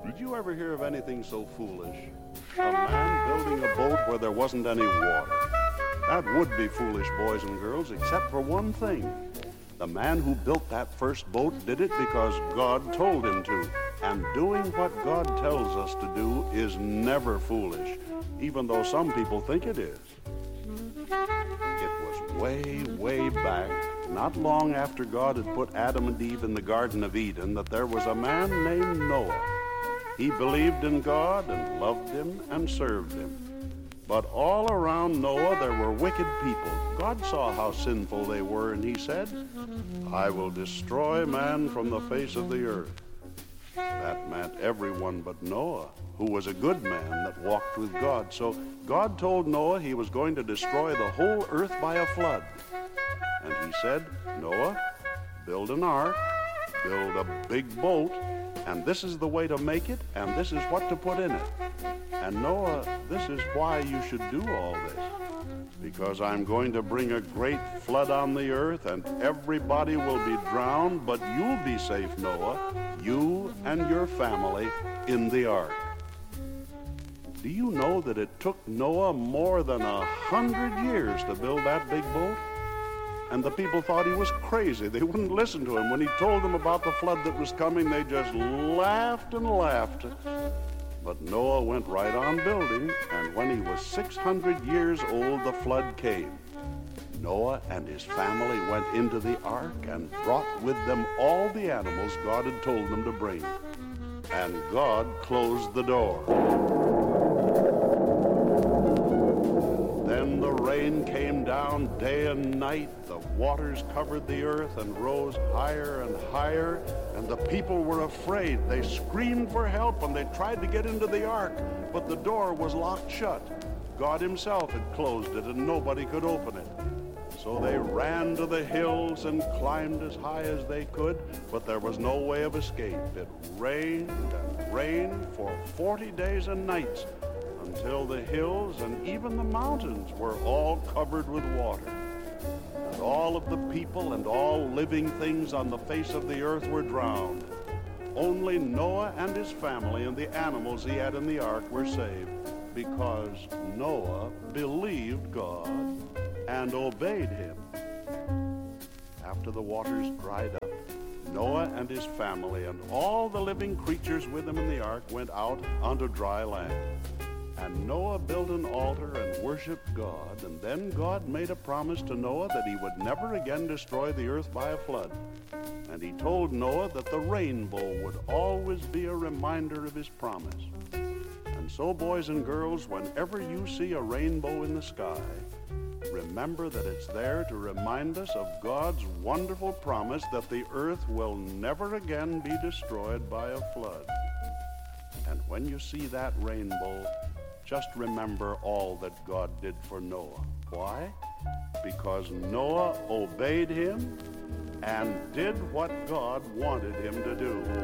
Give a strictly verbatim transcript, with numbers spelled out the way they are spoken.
Did you ever hear of anything so foolish? A man building a boat where there wasn't any water. That would be foolish, boys and girls, except for one thing. The man who built that first boat did it because God told him to. And doing what God tells us to do is never foolish, even though some people think it is. It was way, way back, not long after God had put Adam and Eve in the Garden of Eden, that there was a man named Noah. He believed in God and loved him and served him. But all around Noah there were wicked people. God saw how sinful they were, and he said, I will destroy man from the face of the earth. That meant everyone but Noah, who was a good man that walked with God. So God told Noah he was going to destroy the whole earth by a flood. And he said, Noah, build an ark, build a big boat, and this is the way to make it, and this is what to put in it. And Noah, this is why you should do all this. Because I'm going to bring a great flood on the earth, and everybody will be drowned, but you'll be safe, Noah, you and your family in the ark. Do you know that it took Noah more than a hundred years to build that big boat? And the people thought he was crazy. They wouldn't listen to him. When he told them about the flood that was coming, they just laughed and laughed. But Noah went right on building, and when he was six hundred years old, the flood came. Noah and his family went into the ark and brought with them all the animals God had told them to bring. And God closed the door. Then the rain came down day and night. The waters covered the earth and rose higher and higher, and the people were afraid. They screamed for help, and they tried to get into the ark, but the door was locked shut. God himself had closed it, and nobody could open it. So they ran to the hills and climbed as high as they could, but there was no way of escape. It rained and rained for forty days and nights, until the hills and even the mountains were all covered with water. And all of the people and all living things on the face of the earth were drowned. Only Noah and his family and the animals he had in the ark were saved, because Noah believed God and obeyed him. After the waters dried up, Noah and his family and all the living creatures with him in the ark went out onto dry land. And Noah built an altar and worshiped God, and then God made a promise to Noah that he would never again destroy the earth by a flood. And he told Noah that the rainbow would always be a reminder of his promise. And so, boys and girls, whenever you see a rainbow in the sky, remember that it's there to remind us of God's wonderful promise that the earth will never again be destroyed by a flood. And when you see that rainbow, just remember all that God did for Noah. Why? Because Noah obeyed him and did what God wanted him to do.